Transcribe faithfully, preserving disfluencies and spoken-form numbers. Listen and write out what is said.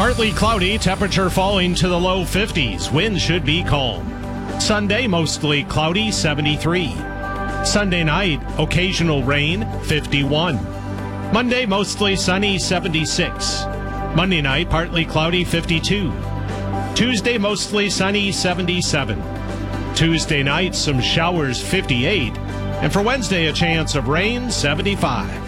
Partly cloudy, temperature falling to the low fifties. Wind should be calm. Sunday, mostly cloudy, seventy-three. Sunday night, occasional rain, fifty-one. Monday, mostly sunny, seventy-six. Monday night, partly cloudy, fifty-two. Tuesday, mostly sunny, seventy-seven. Tuesday night, some showers, fifty-eight. And for Wednesday, a chance of rain, seventy-five.